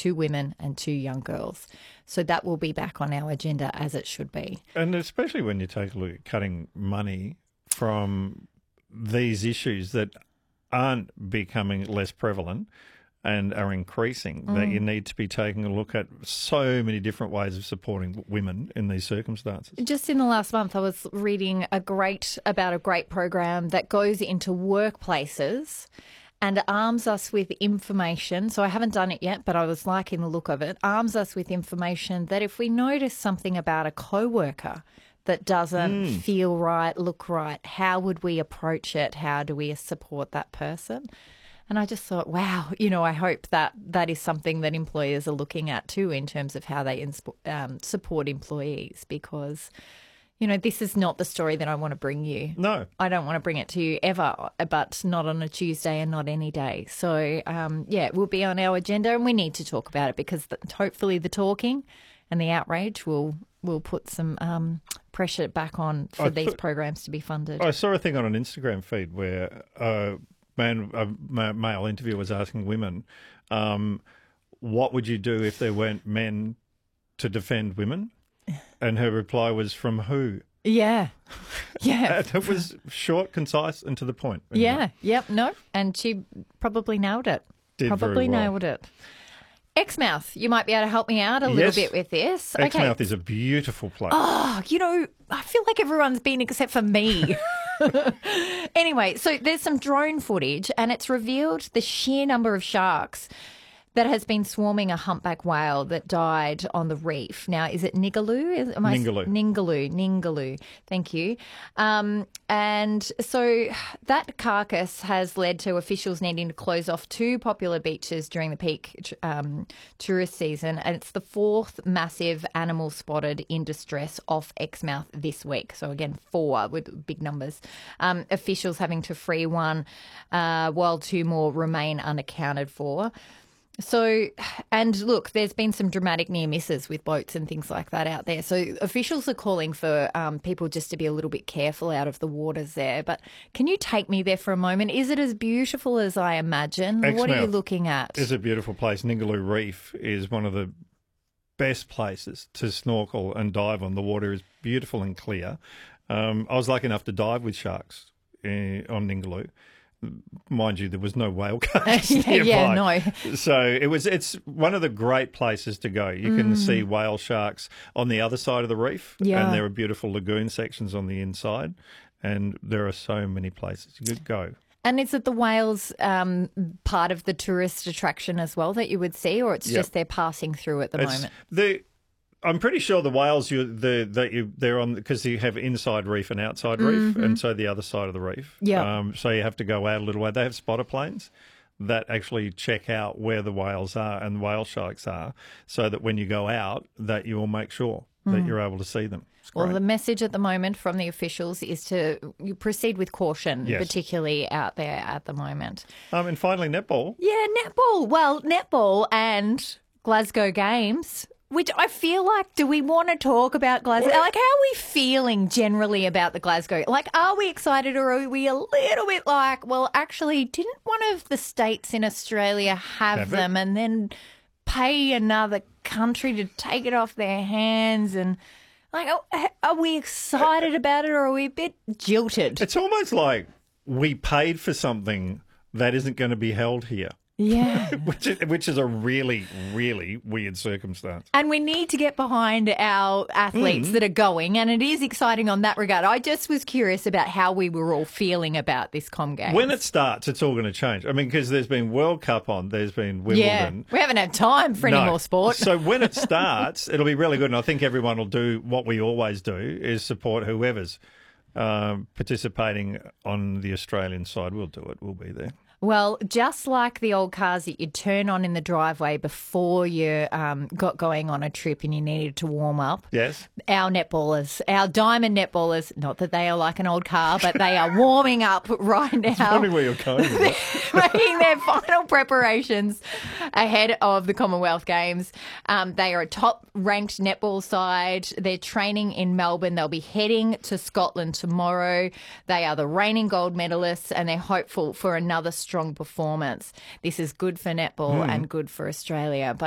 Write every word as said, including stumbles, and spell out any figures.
two women and two young girls. So that will be back on our agenda as it should be. And especially when you take a look at cutting money from these issues that aren't becoming less prevalent and are increasing, mm. that you need to be taking a look at so many different ways of supporting women in these circumstances. Just in the last month, I was reading a great about a great program that goes into workplaces and arms us with information. So I haven't done it yet, but I was liking the look of it. Arms us with information that if we notice something about a co-worker that doesn't mm. feel right, look right, how would we approach it? How do we support that person? And I just thought, wow, you know, I hope that that is something that employers are looking at too in terms of how they um, support employees, because, you know, this is not the story that I want to bring you. No. I don't want to bring it to you ever, but not on a Tuesday and not any day. So, um, yeah, it will be on our agenda and we need to talk about it because the, hopefully the talking and the outrage will will put some um, pressure back on for I these th- programs to be funded. I saw a thing on an Instagram feed where uh, man, a male interviewer was asking women, um, what would you do if there weren't men to defend women? And her reply was, from who? Yeah. Yeah. And it was short, concise, and to the point. Yeah. Yep. No. And she probably nailed it. Did probably very well. nailed it. Exmouth, you might be able to help me out a little yes. bit with this. Exmouth okay. is a beautiful place. Oh, you know, I feel like everyone's been except for me. Anyway, so there's some drone footage and it's revealed the sheer number of sharks that has been swarming a humpback whale that died on the reef. Now, is it Ningaloo? Is, am I, Ningaloo. Ningaloo. Ningaloo. Thank you. Um, and so that carcass has led to officials needing to close off two popular beaches during the peak um, tourist season. And it's the fourth massive animal spotted in distress off Exmouth this week. So, again, four with big numbers. Um, officials having to free one uh, while two more remain unaccounted for. So, and look, there's been some dramatic near misses with boats and things like that out there. So officials are calling for um, people just to be a little bit careful out of the waters there. But can you take me there for a moment? Is it as beautiful as I imagine? Exmouth what are you looking at? It's a beautiful place. Ningaloo Reef is one of the best places to snorkel and dive on. The water is beautiful and clear. Um, I was lucky enough to dive with sharks uh, on Ningaloo. Mind you, there was no whale cars yeah, nearby. yeah, no. So it was. It's one of the great places to go. You can mm. see whale sharks on the other side of the reef, yeah. and there are beautiful lagoon sections on the inside, and there are so many places you could go. And is it the whales um, part of the tourist attraction as well that you would see, or it's yep. just they're passing through at the it's moment? The I'm pretty sure the whales you the that you they're on because you have inside reef and outside reef, mm-hmm. and so the other side of the reef. Yeah. Um, so you have to go out a little way. They have spotter planes that actually check out where the whales are and whale sharks are, so that when you go out, that you will make sure mm. that you're able to see them. Well, the message at the moment from the officials is to you proceed with caution, yes. particularly out there at the moment. Um, and finally, netball. Yeah, netball. Well, netball and Glasgow Games. Which I feel like, do we want to talk about Glasgow? Like, how are we feeling generally about the Glasgow? Like, are we excited or are we a little bit like, well, actually, didn't one of the states in Australia have, have them it? and then pay another country to take it off their hands? And, like, are, are we excited about it or are we a bit jilted? It's almost like we paid for something that isn't going to be held here. Yeah. which, is, which is a really, really weird circumstance. And we need to get behind our athletes mm. that are going, and it is exciting on that regard. I just was curious about how we were all feeling about this Com Games. When it starts, it's all going to change. I mean, because there's been World Cup on, there's been Wimbledon. Yeah, we haven't had time for any no. more sport. So when it starts, it'll be really good, and I think everyone will do what we always do, is support whoever's um, participating on the Australian side. We'll do it. We'll be there. Well, just like the old cars that you turn on in the driveway before you um, got going on a trip and you needed to warm up. Yes. Our netballers, our diamond netballers, not that they are like an old car, but they are warming up right now. Tell me where you're going with that. Making their final preparations ahead of the Commonwealth Games. Um, they are a top-ranked netball side. They're training in Melbourne. They'll be heading to Scotland tomorrow. They are the reigning gold medalists and they're hopeful for another strong performance. This is good for netball mm. and good for Australia. But